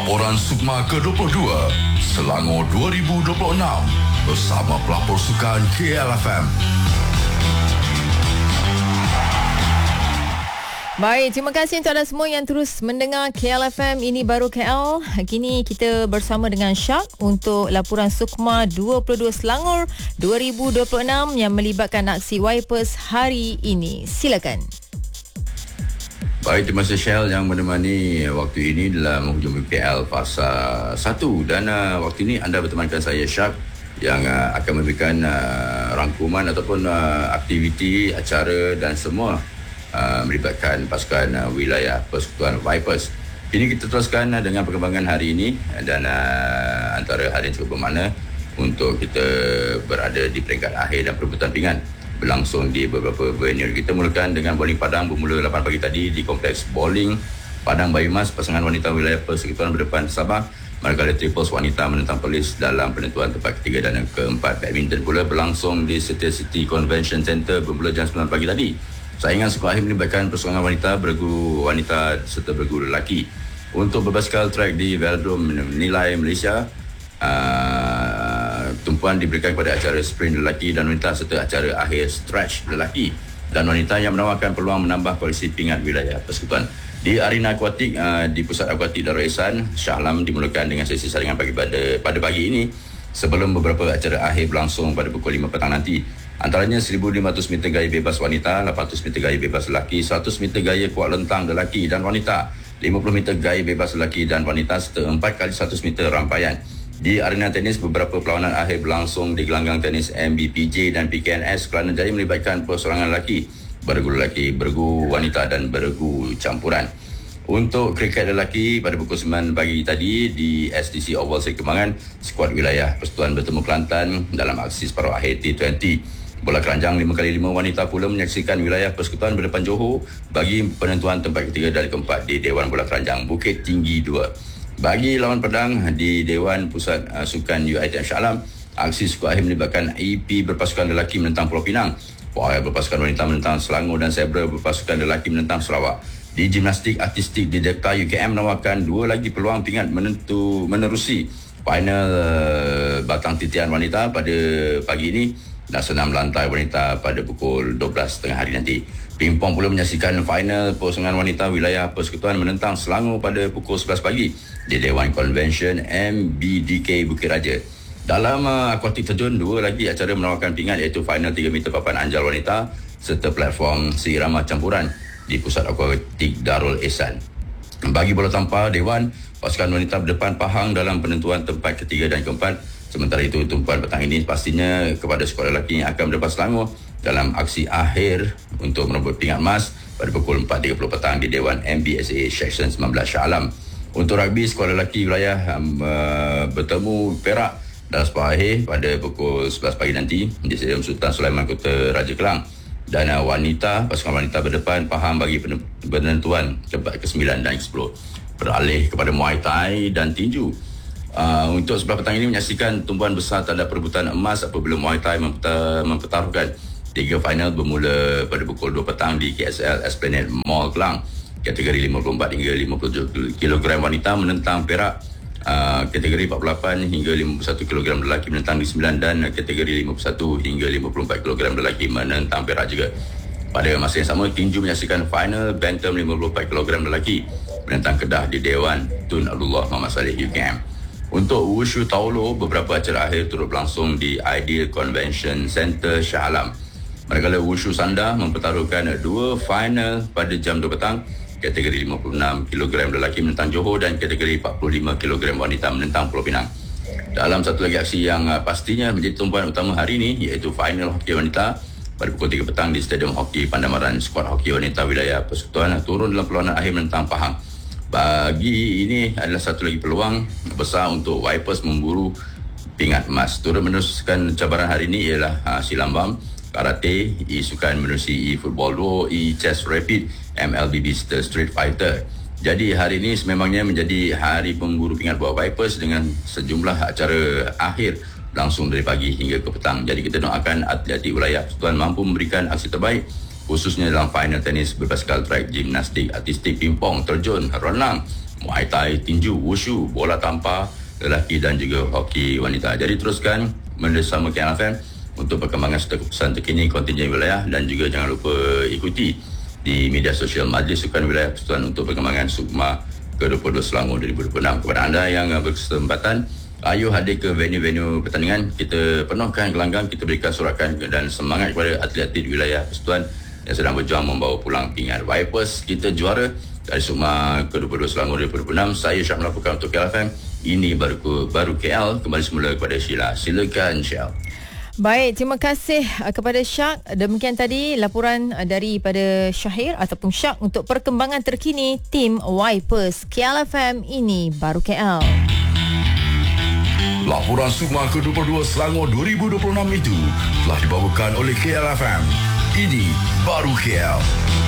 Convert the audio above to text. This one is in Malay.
Laporan Sukma ke-22 Selangor 2026 bersama pelapor sukan KLFM. Baik, terima kasih untuk anda semua yang terus mendengar KLFM Ini Baru KL. Kini kita bersama dengan Syak untuk laporan Sukma 22 Selangor 2026 yang melibatkan aksi Wipers hari ini. Silakan. Baik, terima kasih Shell yang menemani waktu ini dalam hujung KL fasa 1 dan waktu ini anda bertemankan saya Syak yang akan memberikan rangkuman ataupun aktiviti, acara dan semua melibatkan pasukan wilayah Persekutuan Vipers. Ini kita teruskan dengan perkembangan hari ini dan antara hari yang cukup bermakna untuk kita berada di peringkat akhir dan perebutan pingat berlangsung di beberapa venue. Kita mulakan dengan bowling Padang bermula 8 pagi tadi di Kompleks Bowling Padang Bayu Mas. Pasangan wanita wilayah Persekutuan berdepan Sabah, manakala triples wanita menentang Perlis dalam penentuan tempat ketiga dan yang keempat. Badminton pula berlangsung di Setia City Convention Centre bermula jam 9 pagi tadi. Saingan skor akhir melibatkan persoalangan wanita, bergu wanita serta bergu lelaki. Untuk berbasikal track di Velodrome Nilai Malaysia, tumpuan diberikan kepada acara sprint lelaki dan wanita serta acara akhir stretch lelaki dan wanita yang menawarkan peluang menambah koleksi pingat wilayah Persekutuan. Di arena akuatik di Pusat Akuatik Darul Ihsan, Shah Alam dimulakan dengan sesi saringan pada pagi ini sebelum beberapa acara akhir berlangsung pada pukul 5 petang nanti. Antaranya 1,500 meter gaya bebas wanita, 800 meter gaya bebas lelaki, 100 meter gaya kuat lentang lelaki dan wanita, 50 meter gaya bebas lelaki dan wanita serta 4 kali 100 meter rampaian. Di arena tenis, beberapa perlawanan akhir berlangsung di gelanggang tenis MBPJ dan PKNS Kelana Jaya melibatkan persoalangan lelaki, bergu wanita dan bergu campuran. Untuk kriket lelaki pada pukul 9 pagi tadi di SDC Oval Seri Kembangan, skuad wilayah Persekutuan bertemu Kelantan dalam aksi separuh akhir T20. Bola keranjang 5x5 wanita pula menyaksikan wilayah Persekutuan berdepan Johor bagi penentuan tempat ketiga dan keempat di Dewan Bola Keranjang Bukit Tinggi 2. Bagi lawan pedang di Dewan Pusat Sukan UiTM Shah Alam, aksi skuad akhir melibatkan EP berpasukan lelaki menentang Pulau Pinang, Puai berpasukan wanita menentang Selangor dan Zebra berpasukan lelaki menentang Sarawak. Di gimnastik artistik di Dekta UKM menawarkan dua lagi peluang pingat menerusi final batang titian wanita pada pagi ini dan senam lantai wanita pada pukul 12 tengah hari nanti. Pingpong pula menyaksikan final pasangan wanita wilayah Persekutuan menentang Selangor pada pukul 11 pagi di Dewan Convention MBDK Bukit Raja. Dalam akuatik terjun, dua lagi acara menawarkan pingat iaitu final 3 meter papan anjal wanita serta platform seirama campuran di Pusat Akuatik Darul Ihsan. Bagi bola tampar Dewan, pasukan wanita berdepan Pahang dalam penentuan tempat ketiga dan keempat. Sementara itu, tumpuan petang ini pastinya kepada skuad lelaki yang akan berdepan Selangor dalam aksi akhir untuk merebut pingat emas pada pukul 4.30 petang di Dewan MBSA Section 19 Shah Alam. Untuk rugby, skuad lelaki wilayah bertemu Perak dalam separuh akhir pada pukul 11 pagi nanti di Stadium Sultan Sulaiman Kota Raja Kelang. Dan wanita, pasukan wanita berdepan Pahang bagi penentuan tempat ke-9 dan ke-10. Beralih kepada Muay Thai dan tinju. Untuk sebelah petang ini menyaksikan tumpuan besar tanda perebutan emas apabila Muay Thai mempertaruhkan 3 final bermula pada pukul 2 petang di KSL Esplanade Mall Kelang. Kategori 54 hingga 57 kg wanita menentang Perak, kategori 48 hingga 51 kg lelaki menentang di 9 dan kategori 51 hingga 54 kg lelaki menentang Perak juga. Pada masa yang sama, tinju menyaksikan final bantam 54 kg lelaki menentang Kedah di Dewan Tun Abdullah Muhammad Saleh UKM. Untuk Wushu Taolo, beberapa acara akhir turut berlangsung di Ideal Convention Centre Shah Alam. Manakala Wushu Sanda mempertaruhkan 2 final pada jam 2 petang, kategori 56 kg lelaki menentang Johor dan kategori 45 kg wanita menentang Pulau Pinang. Dalam satu lagi aksi yang pastinya menjadi tumpuan utama hari ini iaitu final hoki wanita pada pukul 3 petang di Stadium Hoki Pandamaran. Skuad hoki wanita wilayah Persekutuan turun dalam perlawanan akhir menentang Pahang. Bagi ini adalah satu lagi peluang besar untuk Vipers memburu pingat emas. Turut meneruskan cabaran hari ini ialah silambam, karate, e-sukan menerusi e-football 2, e-chess rapid, MLBB Street Fighter. Jadi hari ini sememangnya menjadi hari pemburu pingat buat Vipers dengan sejumlah acara akhir langsung dari pagi hingga ke petang. Jadi kita doakan atlet-atlet wilayah Persekutuan mampu memberikan aksi terbaik khususnya dalam final tenis, berbasikal track, gimnastik artistik, pingpong, terjun, renang, Muay Thai, tinju, wushu, bola tampar lelaki dan juga hoki wanita. Jadi teruskan bersama KL FM untuk perkembangan serta keputusan terkini kontingen wilayah, dan juga jangan lupa ikuti di media sosial Majlis Sukan Wilayah Persekutuan untuk perkembangan SUKMA ke-22 Selangor 2026. Kepada anda yang berkesempatan, ayo hadir ke venue-venue pertandingan. Kita penuhkan gelanggang, kita berikan sorakan dan semangat kepada atlet-atlet wilayah Persekutuan yang sedang berjuang membawa pulang pingat. Vipers kita juara dari SUKMA ke-22 Selangor 2026. Saya Syah melaporkan untuk KLFM. Ini baru KL. Kembali semula kepada Sheila. Silakan Syah. Baik, terima kasih kepada Syak. Demikian tadi laporan daripada Syahir ataupun Syak untuk perkembangan terkini tim Vipers KLFM. Ini baru KL. Laporan SUKMA ke-22 Selangor 2026 itu telah dibawakan oleh KLFM. Ini baru KL.